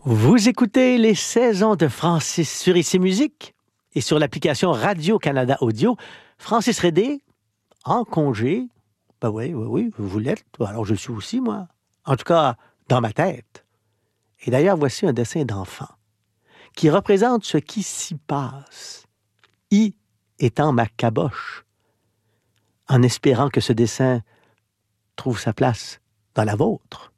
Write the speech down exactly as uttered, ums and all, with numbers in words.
Vous écoutez les saisons de Francis sur Ici Musique et sur l'application Radio-Canada Audio. Francis Rédé, en congé. Ben oui, oui, oui, vous l'êtes. Alors je suis aussi, moi. En tout cas, dans ma tête. Et d'ailleurs, voici un dessin d'enfant qui représente ce qui s'y passe. I étant ma caboche, en espérant que ce dessin trouve sa place dans la vôtre.